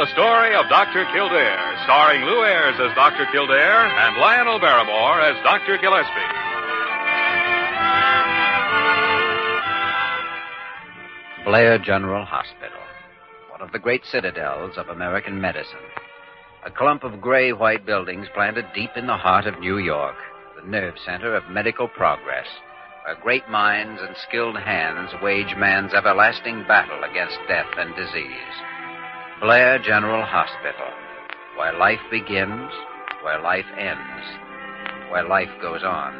the story of Dr. Kildare, starring Lou Ayres as Dr. Kildare and Lionel Barrymore as Dr. Gillespie. Blair General Hospital, one of the great citadels of American medicine. A clump of gray-white buildings planted deep in the heart of New York, the nerve center of medical progress, where great minds and skilled hands wage man's everlasting battle against death and disease. Blair General Hospital, where life begins, where life ends, where life goes on.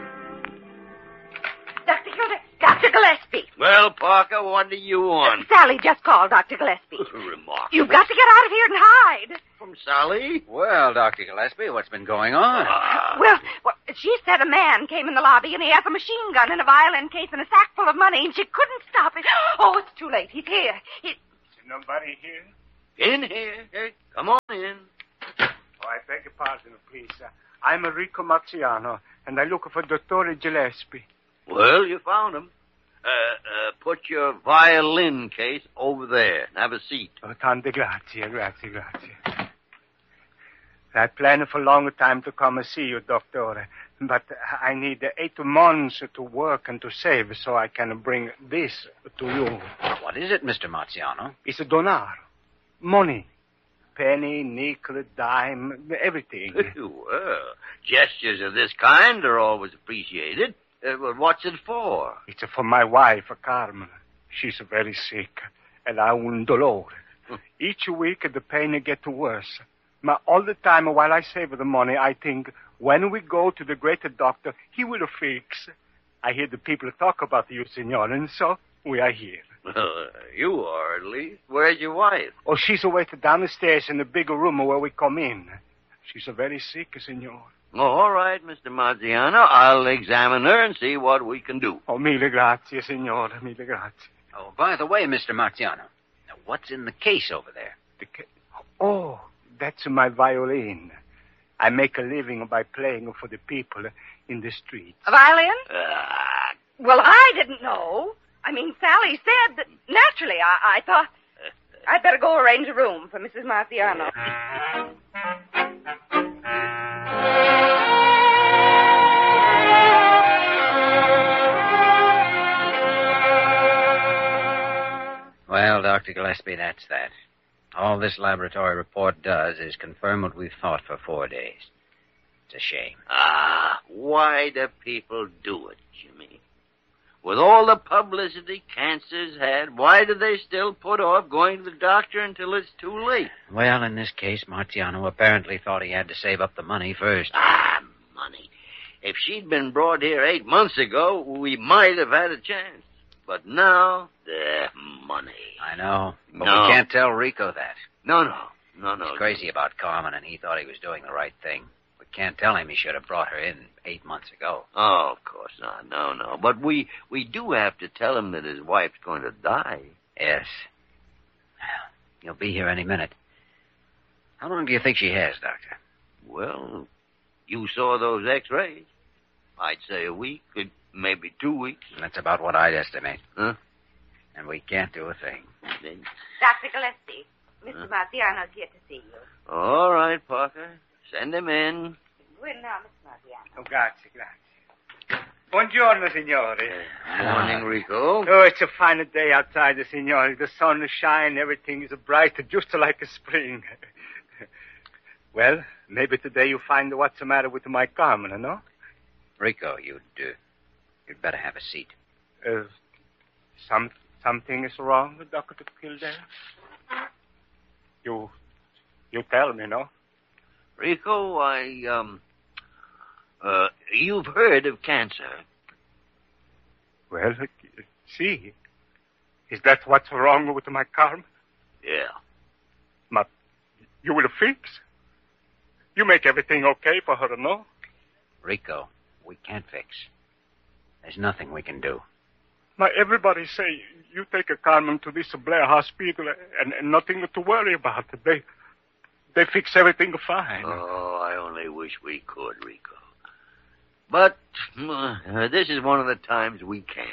Dr. Kildare, Dr. Gillespie. Well, Parker, what do you want? Sally just called, Dr. Gillespie. Remarkable. You've got to get out of here and hide. From Sally? Well, Dr. Gillespie, what's been going on? Well, she said a man came in the lobby and he has a machine gun and a violin case and a sack full of money and she couldn't stop it. Oh, it's too late. He's here. Is nobody here? In here. Hey, come on in. Oh, I beg your pardon, please. I'm Enrico Marciano, and I look for Dottore Gillespie. Well, you found him. Put your violin case over there. Have a seat. Oh, tante grazie. I planned for a long time to come and see you, Doctor, but I need 8 months to work and to save so I can bring this to you. What is it, Mr. Marciano? It's denaro. Money. Penny, nickel, dime, everything. Well, gestures of this kind are always appreciated. Well, what's it for? It's for my wife, Carmen. She's very sick, and I un dolore. Each week, the pain gets worse. But all the time while I save the money, I think, when we go to the great doctor, he will fix. I hear the people talk about you, senor, and so we are here. You are, at least. Where's your wife? Oh, she's waiting downstairs in the big room where we come in. She's very sick, senor. Oh, all right, Mr. Marziano. I'll examine her and see what we can do. Oh, mille grazie, signore, mille grazie. Oh, by the way, Mr. Marciano, what's in the case over there? Oh, that's my violin. I make a living by playing for the people in the street. A violin? Well, I didn't know. I mean, Sally said that. Naturally, I thought I'd better go arrange a room for Mrs. Marciano. Well, Dr. Gillespie, that's that. All this laboratory report does is confirm what we've thought for 4 days. It's a shame. Why do people do it, Jimmy? With all the publicity cancer's had, why do they still put off going to the doctor until it's too late? Well, in this case, Marciano apparently thought he had to save up the money first. Money. If she'd been brought here 8 months ago, we might have had a chance. But now, money. I know, but No. we can't tell Rico that. No. He's crazy about Carmen, and he thought he was doing the right thing. We can't tell him he should have brought her in 8 months ago. Oh, of course not. No. But we do have to tell him that his wife's going to die. Yes. Well, he'll be here any minute. How long do you think she has, Doctor? Well, you saw those x-rays. I'd say a week, maybe 2 weeks. That's about what I'd estimate. Huh? And we can't do a thing. Dr. Gillespie, Mr. Marciano's here to see you. All right, Parker. Send him in. Go in now, Mr. Marciano. Oh, grazie. Buongiorno, signore. Morning, Rico. Oh, it's a fine day outside, signore. The sun is shining, everything is bright, just like a spring. Well, maybe today you find what's the matter with my Carmen, no? Rico, you'd better have a seat. Something is wrong with Dr. Kildare? You tell me, no? Rico, you've heard of cancer. Well, see. Is that what's wrong with my Carmen? Yeah. But you will fix? You make everything okay for her, no? Rico, we can't fix. There's nothing we can do. Now, everybody say you take a Carmen to this Blair Hospital and nothing to worry about. They fix everything fine. Oh, I only wish we could, Rico. But this is one of the times we can't.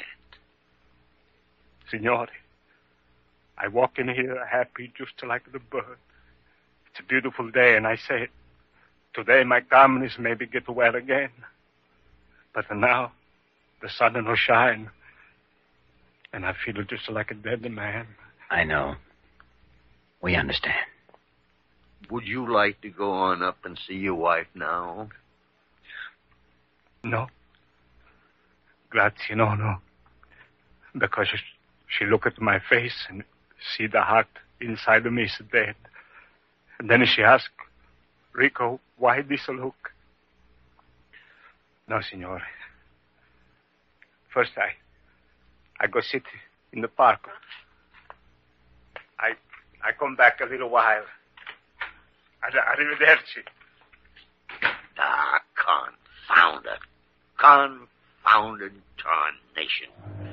Signore, I walk in here happy just like the bird. It's a beautiful day, and I say, today my calmness maybe get well again. But now, the sun no shine, and I feel just like a dead man. I know. We understand. Would you like to go on up and see your wife now? No. Grazie, no. Because she look at my face and see the heart inside of me is dead. And then she ask, Rico, why this look? No, signore. First, I go sit in the park. I come back a little while. Arrivederci. Ah, confounded tarnation.